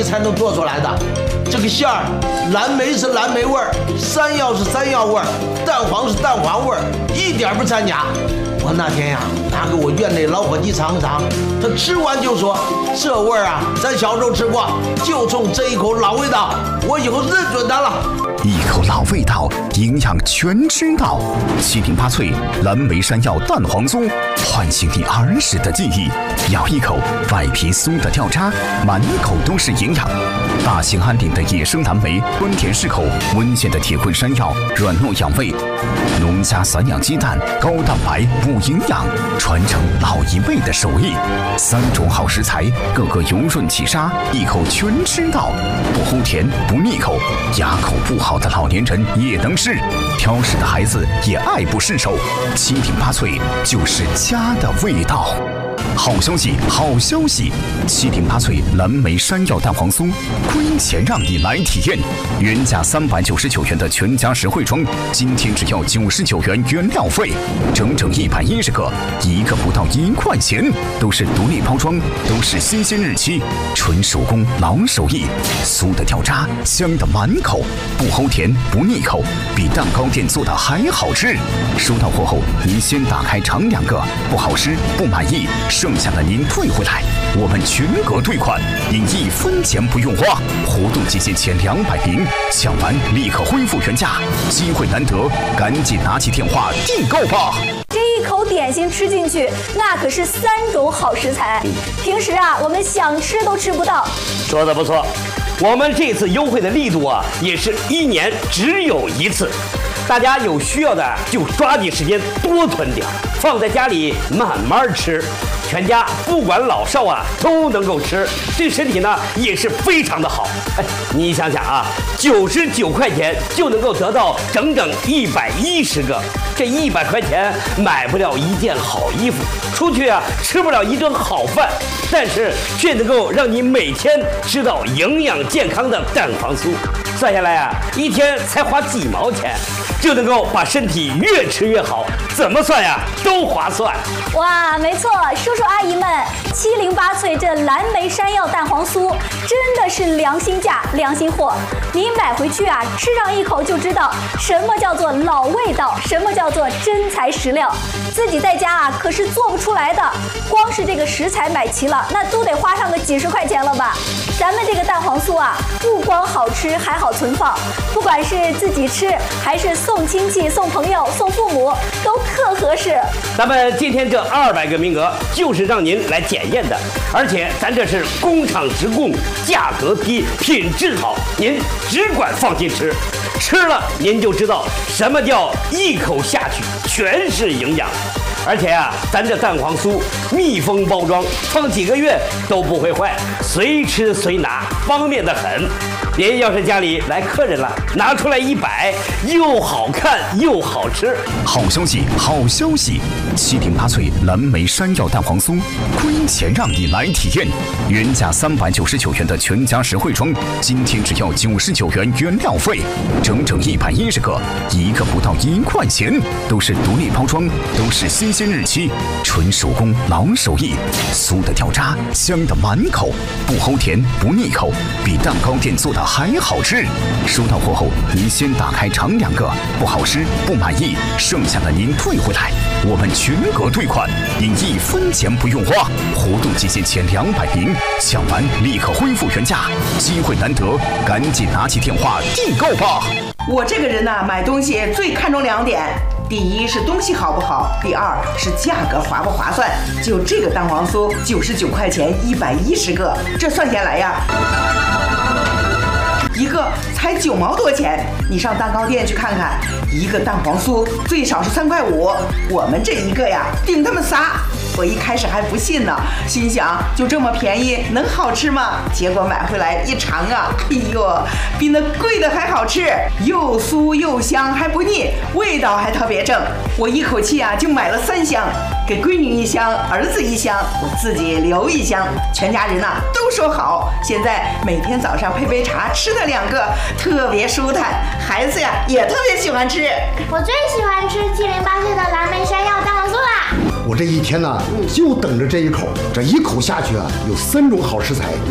才能做出来的。这个馅儿，蓝莓是蓝莓味儿，山药是山药味儿，蛋黄是蛋黄味儿，一点不掺假。我那天呀，拿给我院内老伙计尝尝，他吃完就说：“这味儿啊，咱小时候吃过，就冲这一口老味道，我以后认准他了。” 一口老味道，营养全知道。7顶8脆蓝莓山药蛋黄酥，唤醒你儿时的记忆。咬一口，外皮酥的掉渣，满口都是营养。大兴安岭的野生蓝莓，温甜适口；温县的铁棍山药，软糯养胃。农家散养鸡蛋，高蛋白补营养，传承老一辈的手艺。3种好食材，个个油润起沙，一口全吃到，不齁甜不腻口，牙口不好的老年人也能吃，挑食的孩子也爱不释手。7顶8脆就是家的味道。好消息，好消息！7顶8脆蓝莓山药蛋黄酥，亏钱让你来体验。原价399元的全家实惠装，今天只要99元原料费，整整110个，一个不到1块钱，都是独立包装，都是新鲜日期，纯手工老手艺，酥的掉渣，香的满口，不齁甜不腻口，比蛋糕店做的还好吃。收到货后，您先打开尝2个，不好吃不满意，剩下的您退回来，我们全额退款，您1分钱不用花。活动期间前200名，抢完立刻恢复原价，机会难得，赶紧拿起电话订购吧。 这一口点心吃进去，那可是3种好食材，平时啊我们想吃都吃不到。 说的不错，我们这次优惠的力度啊，也是1年只有1次。大家有需要的就抓紧时间多囤点，放在家里慢慢吃，全家不管老少啊都能够吃，对身体呢也是非常的好。哎，你想想啊，99块钱就能够得到整整110个，这100块钱买不了一件好衣服，出去啊吃不了一顿好饭，但是却能够让你每天吃到营养健康的蛋黄酥。算下来啊，一天才花几毛钱，就能够把身体越吃越好，怎么算呀都划算。 哇，没错，叔叔阿姨们，7顶8脆这蓝莓山药蛋黄酥真的是良心价、良心货。你买回去啊，吃上一口就知道什么叫做老味道，什么叫做真材实料。自己在家啊可是做不出来的，光是这个食材买齐了，那都得花上个几十块钱了吧。咱们这个蛋黄酥啊，不光好吃，还好存放，不管是自己吃还是送亲戚、送朋友、送父母，都特合适。 咱们今天这200个名额就是让您来检验的，而且咱这是工厂直供，价格低，品质好，您只管放心吃，吃了您就知道什么叫一口下去全是营养。而且啊，咱这蛋黄酥密封包装，放几个月都不会坏，随吃随拿，方便得很。您要是家里来客人了，拿出来一摆，又好看又好吃。 好消息，好消息！7顶8脆蓝莓山药蛋黄酥，亏钱让你来体验。原价399元的全家实惠装，今天只要99元原料费，整整110个，一个不到1块钱，都是独立包装，都是新鲜日期，纯手工老手艺，酥的掉渣，香的满口，不齁甜不腻口，比蛋糕店做的还好吃。收到货后，您先打开尝2个，不好吃不满意，剩下的您退回来，我们全额退款，您1分钱不用花。活动期间前200名，抢完立刻恢复原价，机会难得，赶紧拿起电话订购吧。 我这个人呢，买东西最看重2点。第一是东西好不好，第2是价格划不划算。就这个蛋黄酥99块钱110个，这算下来呀，一个才9毛多钱。你上蛋糕店去看看，一个蛋黄酥最少是3块5，我们这一个呀顶他们仨。我一开始还不信呢，心想就这么便宜能好吃吗？结果买回来一尝啊，哎呦，比那贵的还好吃，又酥又香还不腻，味道还特别正。我一口气啊就买了3箱，给闺女1箱，儿子1箱，我自己留1箱，全家人呐都说好。现在每天早上配杯茶，吃它2个，特别舒坦，孩子呀也特别喜欢吃。 我最喜欢吃7顶8脆的蓝莓山药蛋黄酥啦！ 我这一天呢，就等着这一口，这一口下去啊，有3种好食材。